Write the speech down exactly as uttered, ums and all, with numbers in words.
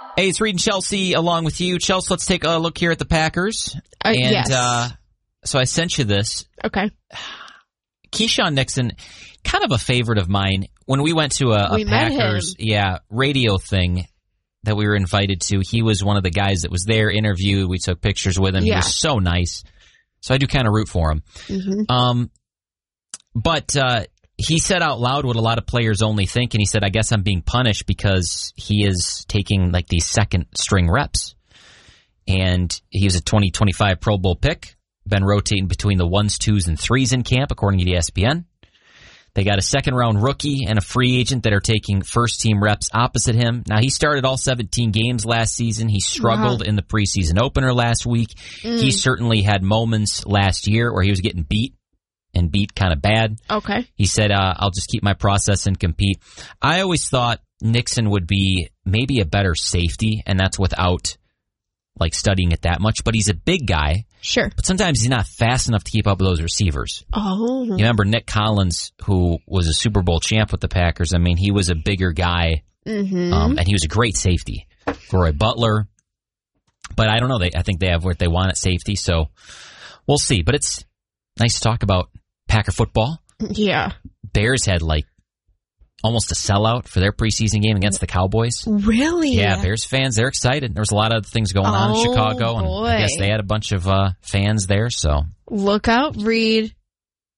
Hey, it's Reed and Chelsea along with you. Chelsea, let's take a look here at the Packers. Uh, and yes. uh, so I sent you this. Okay. Keyshawn Nixon, kind of a favorite of mine. When we went to a, a We met Packers him. yeah, radio thing that we were invited to, he was one of the guys that was there, interviewed. We took pictures with him. Yeah. He was so nice. So I do kind of root for him. Mm-hmm. Um, but uh, he said out loud what a lot of players only think, and he said, I guess I'm being punished because he is taking like these second string reps. And he was a twenty twenty-five Pro Bowl pick, been rotating between the ones, twos, and threes in camp, according to E S P N. They got a second-round rookie and a free agent that are taking first-team reps opposite him. Now, he started all seventeen games last season. He struggled Wow. in the preseason opener last week. Mm. He certainly had moments last year where he was getting beat, and beat kind of bad. Okay. He said, uh, I'll just keep my process and compete. I always thought Nixon would be maybe a better safety, and that's without like studying it that much. But he's a big guy. Sure. But sometimes he's not fast enough to keep up with those receivers. Oh. You remember Nick Collins, who was a Super Bowl champ with the Packers? I mean, he was a bigger guy, Mm-hmm. um, and he was a great safety. Roy Butler. But I don't know. They, I think they have what they want at safety, so we'll see. But it's nice to talk about Packer football. Yeah. Bears had like almost a sellout for their preseason game against the Cowboys. Really? Yeah, Bears fans, they're excited. There was a lot of things going on in Oh, Chicago, and boy. I guess they had a bunch of uh, fans there. So Look out, Reed.